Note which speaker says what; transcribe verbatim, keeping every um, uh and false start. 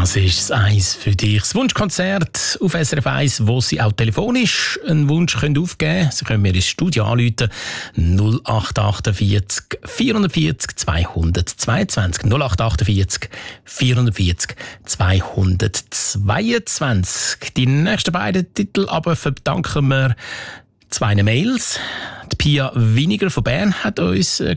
Speaker 1: Das ist eins für dich. Das Wunschkonzert auf S R F eins, wo Sie auch telefonisch einen Wunsch können aufgeben können. Sie können mir ins Studio anrufen. null acht achtundvierzig vierundvierzig zweihundertzweiundzwanzig. null acht achtundvierzig vierundvierzig zweihundertzweiundzwanzig. Die nächsten beiden Titel aber verdanken wir zwei Mails. Die Pia Winiger von Bern hat uns